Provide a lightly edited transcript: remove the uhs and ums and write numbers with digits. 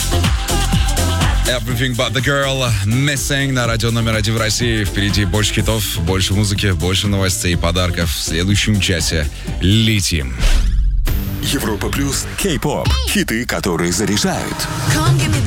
Everything But The Girl, Missing на радио номер 1 в России. Впереди больше хитов, больше музыки, больше новостей и подарков. В следующем часе летим. Европа плюс Кей-поп. Хиты, которые заряжают.